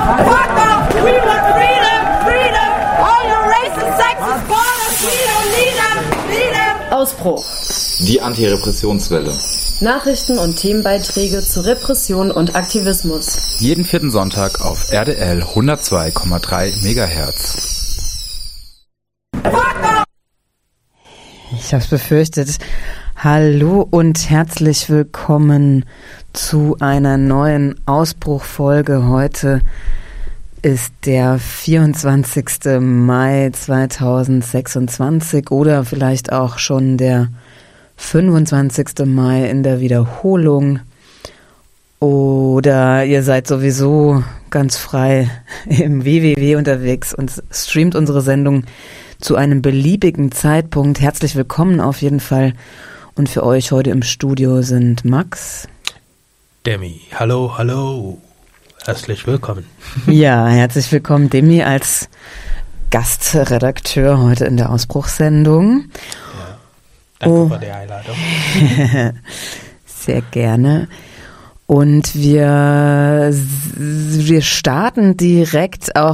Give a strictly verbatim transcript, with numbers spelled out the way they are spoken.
Fuck off! We want freedom! Freedom! All your racist, sexist borders! We don't need them! Need them! Ausbruch. Die Antirepressionswelle. Nachrichten und Themenbeiträge zu Repression und Aktivismus. Jeden vierten Sonntag auf R D L hundertzwei Komma drei Megahertz. Ich hab's befürchtet. Hallo und herzlich willkommen zu einer neuen Ausbruchfolge. Heute ist der vierundzwanzigster Mai zweitausendsechsundzwanzig oder vielleicht auch schon der fünfundzwanzigster Mai in der Wiederholung. Oder ihr seid sowieso ganz frei im W W W unterwegs und streamt unsere Sendung zu einem beliebigen Zeitpunkt. Herzlich willkommen auf jeden Fall. Und für euch heute im Studio sind Max. Demi, hallo, hallo. Herzlich willkommen. Ja, herzlich willkommen, Demi, als Gastredakteur heute in der Ausbruchssendung. Ja, danke oh. für die Einladung. Sehr gerne. Und wir, wir starten direkt auch